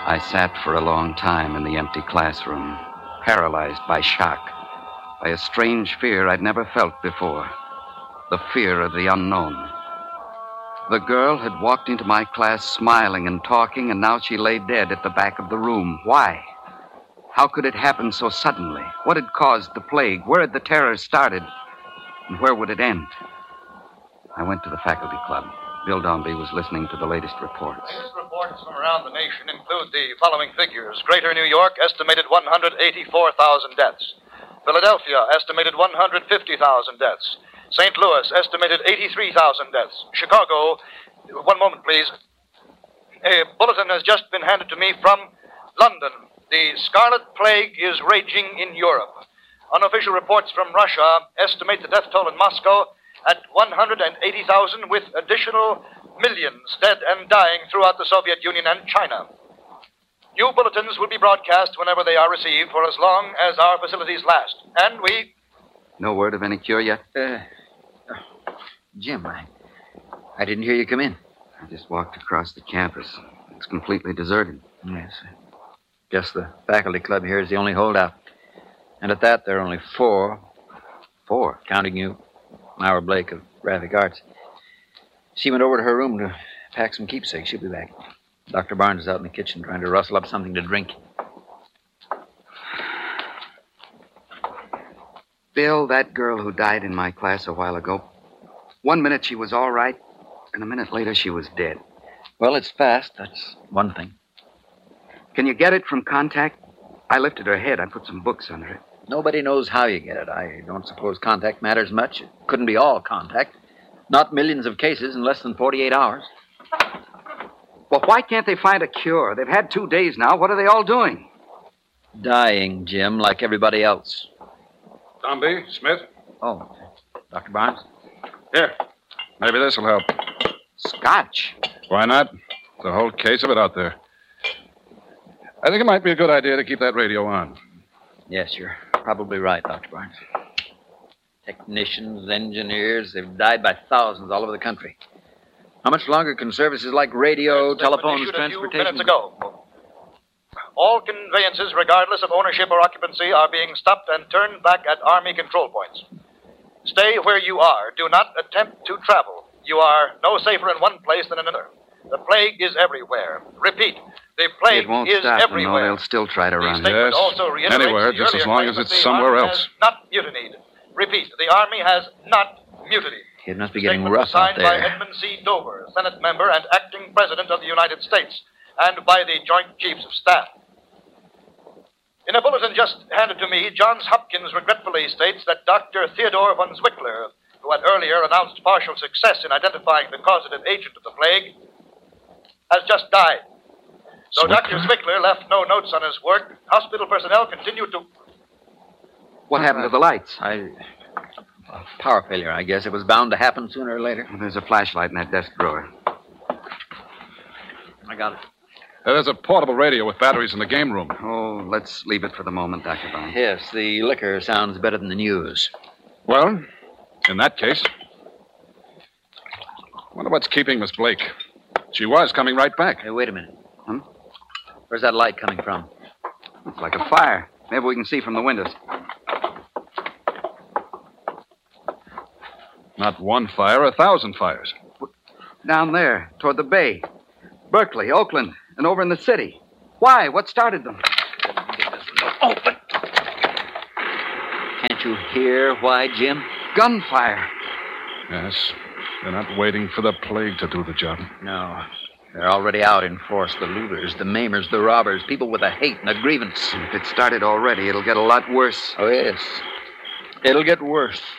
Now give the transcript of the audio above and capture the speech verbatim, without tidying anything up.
I sat for a long time in the empty classroom, paralyzed by shock, by a strange fear I'd never felt before, the fear of the unknown. The girl had walked into my class smiling and talking, and now she lay dead at the back of the room. Why? How could it happen so suddenly? What had caused the plague? Where had the terror started? And where would it end? I went to the faculty club. Bill Dombey was listening to the latest reports. Latest reports from around the nation include the following figures. Greater New York, estimated one hundred eighty-four thousand deaths. Philadelphia, estimated one hundred fifty thousand deaths. Saint Louis, estimated eighty-three thousand deaths. Chicago, one moment, please. A bulletin has just been handed to me from London. The Scarlet Plague is raging in Europe. Unofficial reports from Russia estimate the death toll in Moscow at one hundred eighty thousand, with additional millions dead and dying throughout the Soviet Union and China. New bulletins will be broadcast whenever they are received for as long as our facilities last. And we... No word of any cure yet? Uh, Jim, I, I didn't hear you come in. I just walked across the campus. It's completely deserted. Yes. Guess the faculty club here is the only holdout. And at that, there are only four. Four, counting you. Myra Blake of Graphic Arts. She went over to her room to pack some keepsakes. She'll be back. Doctor Barnes is out in the kitchen trying to rustle up something to drink. Bill, that girl who died in my class a while ago, one minute she was all right, and a minute later she was dead. Well, it's fast. That's one thing. Can you get it from contact? I lifted her head. I put some books under it. Nobody knows how you get it. I don't suppose contact matters much. It couldn't be all contact. Not millions of cases in less than forty-eight hours. Well, why can't they find a cure? They've had two days now. What are they all doing? Dying, Jim, like everybody else. Dombey, Smith. Oh, Doctor Barnes? Here. Maybe this will help. Scotch. Why not? There's a whole case of it out there. I think it might be a good idea to keep that radio on. Yes, you're probably right, Doctor Barnes. Technicians, engineers, they've died by thousands all over the country. How much longer can services like radio, telephones, transportation... A few minutes ago. All conveyances, regardless of ownership or occupancy, are being stopped and turned back at Army control points. Stay where you are. Do not attempt to travel. You are no safer in one place than in another. The plague is everywhere. Repeat, the plague it won't is stop everywhere. Them, they'll still try to the run. Statement Yes, also reiterates anywhere, the just as earlier long claim as that it's the somewhere Army else. Has not mutinied. Repeat, the Army has not mutinied. It must be getting Statement rough out signed by there. Edmund C. Dover, Senate member and acting President of the United States, and by the Joint Chiefs of Staff. In a bulletin just handed to me, Johns Hopkins regretfully states that Doctor Theodore von Zwickler, who had earlier announced partial success in identifying the causative agent of the plague, has just died. Though Doctor Zwickler left no notes on his work, hospital personnel continued to... What happened to the lights? I... Power failure, I guess. It was bound to happen sooner or later. Well, there's a flashlight in that desk drawer. I got it. Uh, There's a portable radio with batteries in the game room. Oh, let's leave it for the moment, Doctor Barnes. Yes, the liquor sounds better than the news. Well, in that case... Wonder what's keeping Miss Blake. She was coming right back. Hey, wait a minute. Hmm? Where's that light coming from? It's like a fire. Maybe we can see from the windows. Not one fire, a thousand fires. Down there, toward the bay. Berkeley, Oakland, and over in the city. Why? What started them? Open! Can't you hear why, Jim? Gunfire. Yes. They're not waiting for the plague to do the job. No. They're already out in force. The looters, the maimers, the robbers, people with a hate and a grievance. If it started already, it'll get a lot worse. Oh, yes. It'll get worse.